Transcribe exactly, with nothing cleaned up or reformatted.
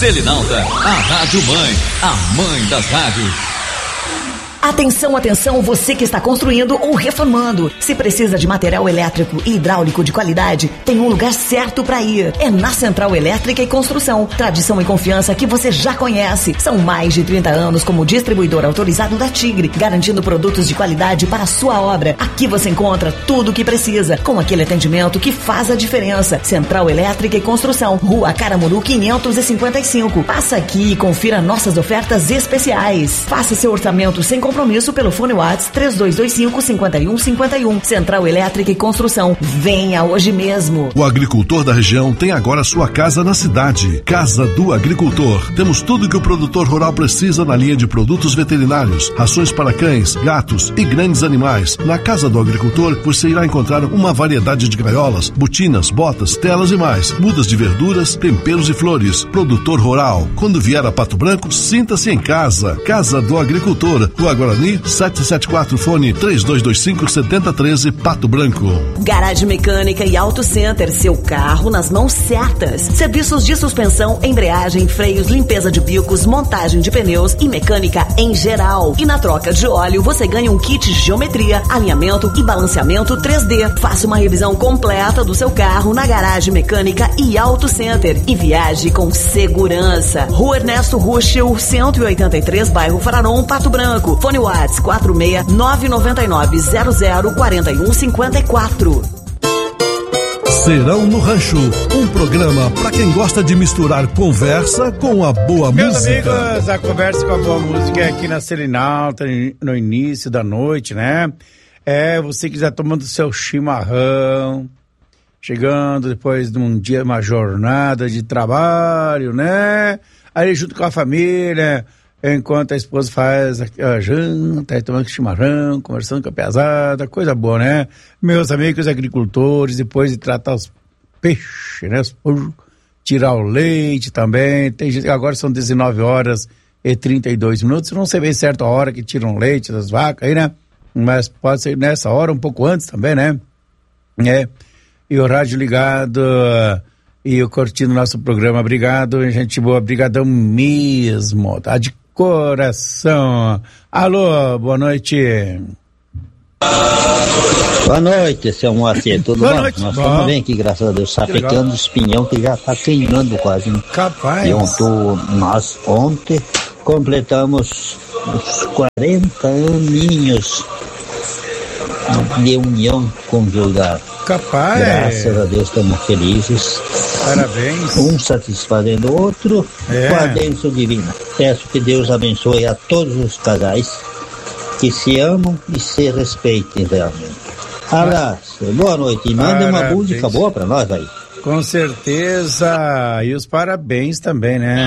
Selinalta, a Rádio Mãe, a mãe das rádios. Atenção, atenção, você que está construindo ou reformando. Se precisa de material elétrico e hidráulico de qualidade, tem um lugar certo para ir. É na Central Elétrica e Construção. Tradição e confiança que você já conhece. São mais de trinta anos como distribuidor autorizado da Tigre, garantindo produtos de qualidade para a sua obra. Aqui você encontra tudo o que precisa, com aquele atendimento que faz a diferença. Central Elétrica e Construção, Rua Caramuru quinhentos e cinquenta e cinco. Passa aqui e confira nossas ofertas especiais. Faça seu orçamento sem compromisso. Compromisso pelo fone WhatsApp três dois dois cinco, cinco um cinco um. Central Elétrica e Construção. Venha hoje mesmo. O agricultor da região tem agora sua casa na cidade. Casa do Agricultor. Temos tudo que o produtor rural precisa na linha de produtos veterinários, rações para cães, gatos e grandes animais. Na Casa do Agricultor você irá encontrar uma variedade de gaiolas, botinas, botas, telas e mais. Mudas de verduras, temperos e flores. Produtor rural. Quando vier a Pato Branco, sinta-se em casa. Casa do Agricultor. O Guarani, sete sete quatro, fone três dois dois cinco, sete zero um três, Pato Branco. Garagem Mecânica e Auto Center, seu carro nas mãos certas. Serviços de suspensão, embreagem, freios, limpeza de bicos, montagem de pneus e mecânica em geral. E na troca de óleo, você ganha um kit de geometria, alinhamento e balanceamento três D. Faça uma revisão completa do seu carro na Garagem Mecânica e Auto Center e viaje com segurança. Rua Ernesto Ruschel, cento e oitenta e três, bairro Fararon, Pato Branco. Fone WhatsApp quatro seis nove nove nove zero zero quatro um cinco quatro. Serão no Rancho, um programa para quem gosta de misturar conversa com a boa Meus música. Meus amigos, a conversa com a boa música é aqui na Selinalta, no início da noite, né? É, você que está tomando seu chimarrão, chegando depois de um dia, uma jornada de trabalho, né? Aí junto com a família, enquanto a esposa faz a janta, aí tomando chimarrão, conversando com a pesada, coisa boa, né? Meus amigos agricultores, depois de tratar os peixes, né? Os porcos, tirar o leite também. Tem gente, agora são dezenove horas e trinta e dois minutos. Não sei bem certo a hora que tiram leite das vacas aí, né? Mas pode ser nessa hora, um pouco antes também, né? É. E o rádio ligado e eu curtindo o nosso programa. Obrigado, gente boa. Brigadão mesmo, tá? De coração. Alô, boa noite. Boa noite, seu Moacir, tudo boa bom? Noite. Nós bom. estamos bem aqui, graças a Deus, sapecando os pinhão que já tá queimando quase, né? Capaz. E ontem, nós ontem completamos os quarenta aninhos de união conjugal. Capaz. Graças a Deus estamos felizes. Parabéns. Um satisfazendo o outro, é. com a bênção divina. Peço que Deus abençoe a todos os casais que se amam e se respeitem realmente. Abraço, boa noite. E manda uma música boa pra nós aí. Com certeza. E os parabéns também, né?